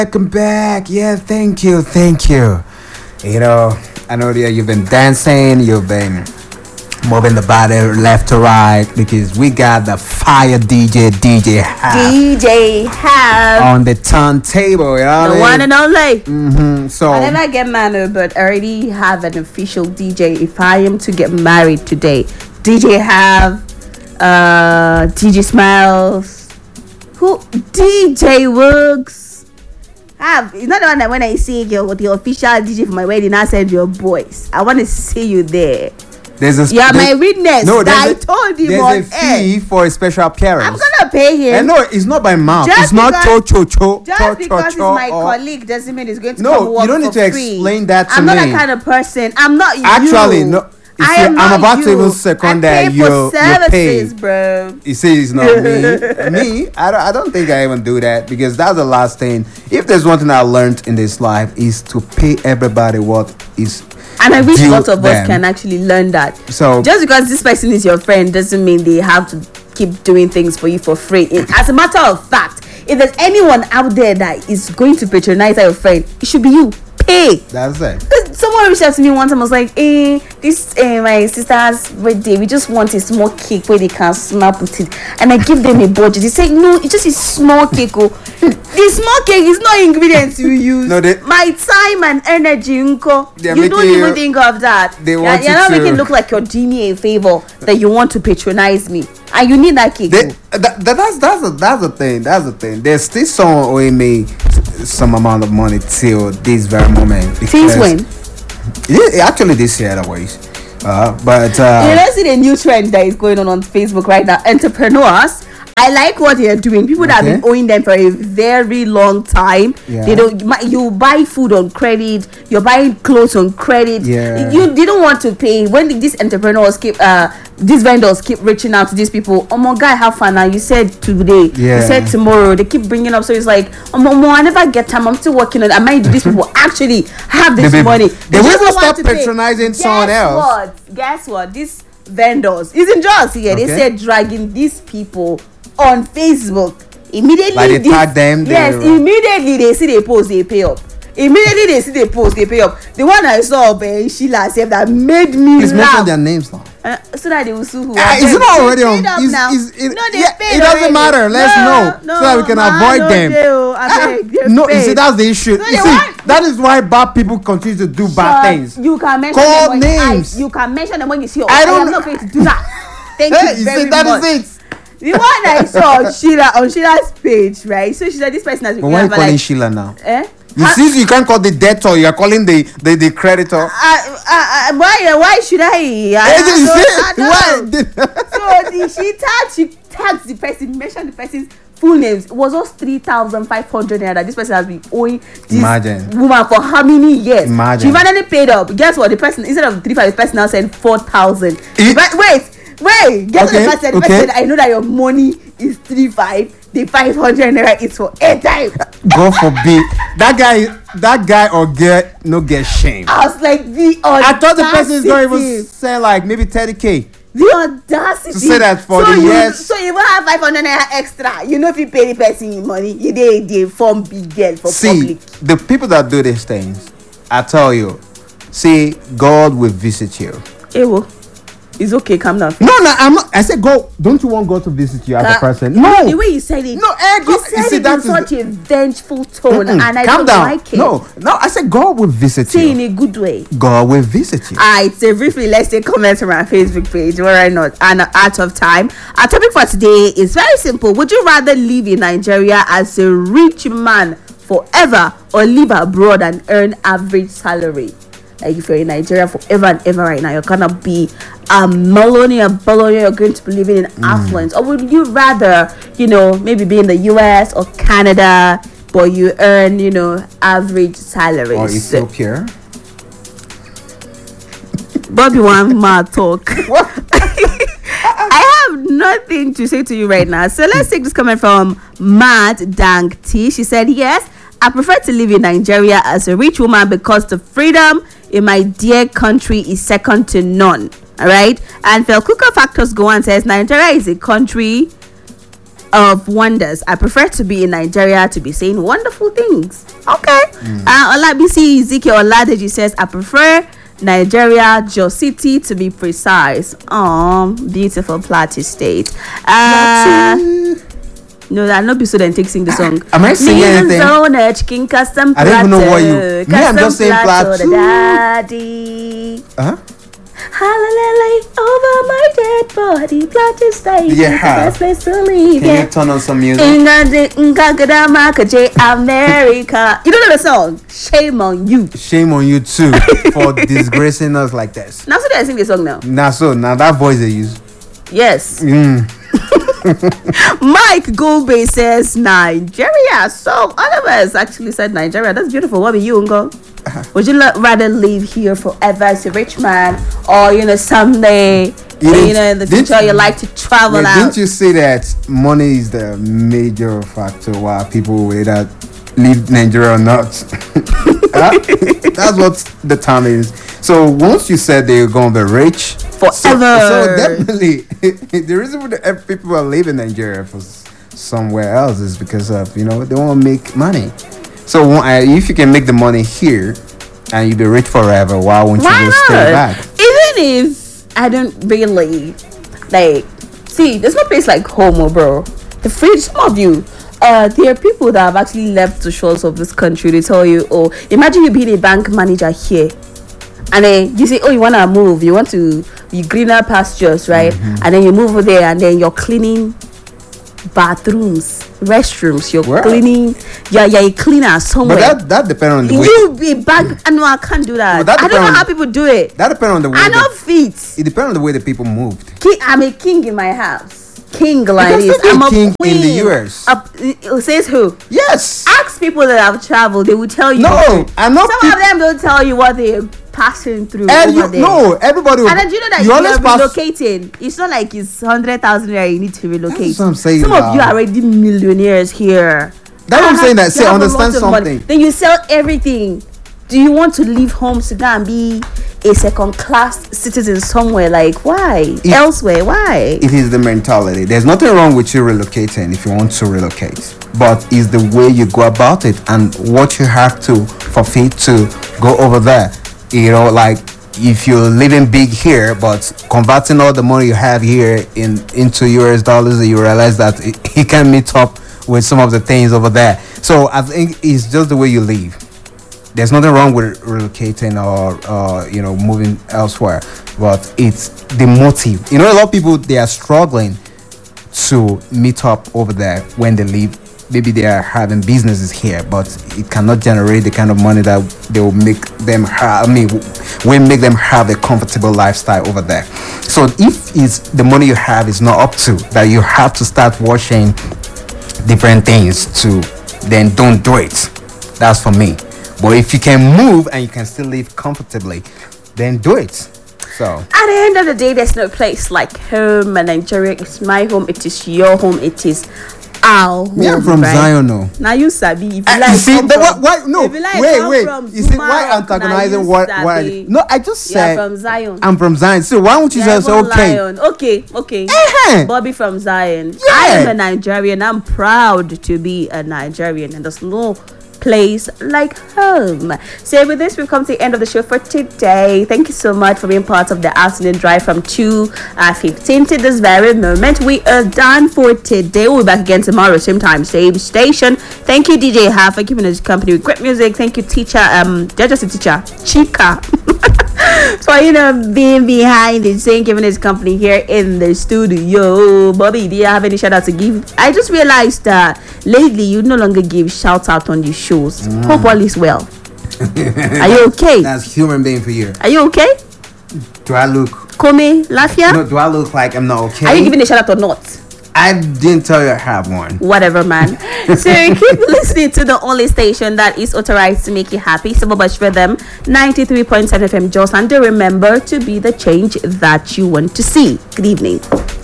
Welcome back. Yeah, thank you, thank you. I know that you've been dancing, you've been moving the body left to right because we got the fire DJ have on the turntable. You know the one and only. So I never get married, but I already have an official DJ. If I am to get married today, DJ have DJ Smiles, who DJ Works. It's not the one that when I see the official DJ for my wedding, I send your boys. I want to see you there. You're my witness. No, I told you there's a fee for a special appearance. I'm gonna pay him. And no, it's not by mouth. It's not cho. Just because it's my colleague doesn't mean it's going to come work for free. No, you don't need to explain that to me. I'm not that kind of person. I'm not you. Actually, no. I'm about to even second that you pay. Bro. You see, it's not me. I don't think I even do that because that's the last thing. If there's one thing I learned in this life is to pay everybody what is. And I wish lots of us can actually learn that. So just because this person is your friend doesn't mean they have to keep doing things for you for free. As a matter of fact, if there's anyone out there that is going to patronize your friend, it should be you. Pay. That's it. Someone reached out to me one time. I was like, this my sister's birthday. We just want a small cake where they can snap with it. And I give them a budget. They say, no, it's just a small cake. Oh. The small cake is not ingredients you use. No, my time and energy, unko. You don't even think of that. You're not making it look like you're doing me a favor that you want to patronize me. And you need that cake. That's the thing. That's the thing. There's still someone owing me some amount of money till this very moment. Since when? Actually this year anyways. But see the new trend that is going on Facebook right now. Entrepreneurs, I like what they are doing. People that have been owing them for a very long time. Yeah. You buy food on credit. You're buying clothes on credit. Yeah. You didn't want to pay. When these entrepreneurs these vendors keep reaching out to these people. Oh my guy, have fun now. You said today. Yeah. You said tomorrow. They keep bringing up. So it's like, I never get time. I'm still working on it. I might do these people actually have this money. They will stop patronizing someone else. Guess what? These vendors isn't just here. They said dragging these people on Facebook. Immediately they tag them. Immediately they see the post, they pay up. Immediately they see the post, they pay up. The one I saw of Sheila said that made me laugh. Mention their names now. So that they will sue who? Is it not already on? It doesn't matter. Let's know so that we can avoid them. No, you see that's the issue. That is why bad people continue to do bad things. You can mention call names. You can mention them when you see. I'm not going to do that. Thank you very much. That is it. The one I saw on Sheila's page, right? So she said this person has been. But why are you calling Sheila now? You can't call the debtor. You are calling the creditor. Why should I? She tagged the person, mentioned the person's full names. It was just 3,500 naira. This person has been owing this woman for how many years? Imagine. She finally paid up. Guess what? The person, instead of 3,500, the person now sent 4,000. Wait, guess what the person said? The person said, I know that your money is 3,500. The 500 naira is for airtime. God forbid. That guy or girl no get shame. I was like, the audacity. I thought the person is going to even say like maybe 30K. The audacity. To say that for the years. So you will have 500 naira extra. You know if you pay the person money, they form big girl for public. The people that do these things, I tell you, see, God will visit you. Ewo. It's okay, calm down. No, I'm not. I said, God, don't you want God to visit you as a person? No. The way you said it. No, you said it in such a vengeful tone, and I don't like it. No, I said God will visit you. Say in a good way. God will visit you. Alright, so briefly, let's take comments from our Facebook page. Why not? And out of time. Our topic for today is very simple. Would you rather live in Nigeria as a rich man forever or live abroad and earn average salary? Like if you're in Nigeria forever and ever right now, you're gonna be a millionaire, you're going to be living in affluence. Or would you rather, maybe be in the US or Canada, but you earn, average salaries? Or Ethiopia? Bobby one mad talk. I have nothing to say to you right now. So let's take this comment from Mad Dang T. She said, yes, I prefer to live in Nigeria as a rich woman because the freedom in my dear country is second to none. All right. And Felkuka Factors go and says Nigeria is a country of wonders. I prefer to be in Nigeria to be saying wonderful things. Okay. Olabisi Ezekiel Oladeji says, I prefer Nigeria, Jos City to be precise. Oh, beautiful Plateau State. No, that not be so then take sing the song. Am I singing anything? I don't even know what you. Me, I'm just saying Plateau. Daddy. Uh-huh. Over my dead body, Plateau State. Yeah. The best place to live. Can you turn on some music? America. You don't know the song? Shame on you. Shame on you too for disgracing us like this. Now, so they sing the song now. Now that voice they use. Yes. Mm. Mike Goldbay says Nigeria. So all of us actually said Nigeria. That's beautiful. What about you, Ungo? Would you rather live here forever as a rich man, or someday, in the future you like to travel out? Didn't you say that money is the major factor why people will either leave Nigeria or not? That's what the term is. So once you said they're gonna be rich forever, so definitely the reason why people are leaving Nigeria for somewhere else is because of they want to make money. So if you can make the money here and you be rich forever, why won't you just stay back? Even if I don't really see, there's no place like home, bro. The fridge, some of you. There are people that have actually left the shores of this country. They tell you, imagine you being a bank manager here, and then you say, you want to move, you want to be greener pastures, right? Mm-hmm. And then you move over there, and then you're cleaning bathrooms, restrooms. You're cleaning. You're a cleaner somewhere. But that depends on the way. You be bank. No, I can't do that. I don't know how people do it. That depends on the way. I don't fit. It depends on the way the people moved. I'm a king in my house. King like this. I'm a king queen. In the US. Says who? Yes. Ask people that have traveled. They will tell you. No, I'm not. Some of them don't tell you what they're passing through. And no, everybody. And then you know that you're relocating. It's not like it's 100,000 where you need to relocate. That's what I'm saying. Some of you are already millionaires here. That's what I'm saying. That say understand something. Then you sell everything. Do you want to leave home to go and be a second-class citizen somewhere? Why? Elsewhere? Why? It is the mentality. There's nothing wrong with you relocating if you want to relocate, but it's the way you go about it and what you have to forfeit to go over there. If you're living big here, but converting all the money you have here into US dollars, you realize that it can meet up with some of the things over there. So I think it's just the way you live. There's nothing wrong with relocating or moving elsewhere, but it's the motive. A lot of people, they are struggling to meet up over there when they leave. Maybe they are having businesses here, but it cannot generate the kind of money that they will make them have. Will make them have a comfortable lifestyle over there. So if it's the money you have is not up to that, you have to start watching different things to, then don't do it. That's for me. But if you can move and you can still live comfortably, then do it. So at the end of the day, there's no place like home. And Nigeria is my home. It is your home. It is our home. Yeah, from right? Zion, no. Now you sabi. If you like, see, why? No, like wait. You see, why antagonizing what? No, I just said from Zion. I'm from Zion. So why won't you just say okay? Okay. Uh-huh. Bobby from Zion. Yeah. I am a Nigerian. I'm proud to be a Nigerian, and there's no place like home. So with this, we've come to the end of the show for today. Thank you so much for being part of the afternoon drive from 2:15 to this very moment. We are done for today. We'll be back again tomorrow, same time, same station. Thank you, DJ Half, for keeping us company with great music. Thank you, teacher, just a teacher, Chica, for being behind the scene, giving us company here in the studio. Bobby, do you have any shout out to give? I just realized that lately you no longer give shout out on the shows. Hope all is well. Are you okay? That's human being for you. Are you okay? Do I look Come Lafia? No, do I look like I'm not okay? Are you giving a shout out or not? I didn't tell you I have one. Whatever, man. So keep listening to the only station that is authorized to make you happy. Suburban Rhythm 93.7 FM Jos, and do remember to be the change that you want to see. Good evening.